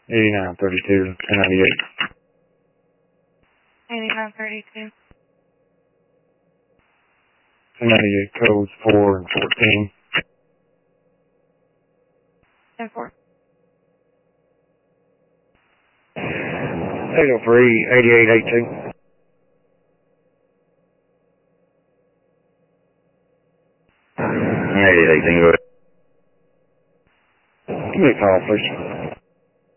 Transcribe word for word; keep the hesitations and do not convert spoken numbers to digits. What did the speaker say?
eighty-nine thirty-two, ten ninety-eight. eighty-nine thirty-two. ten ninety-eight codes four and fourteen. ten four. eight oh three, eighty-eight eighty-two. eighty-eight eighteen, go ahead. Give me a call, please.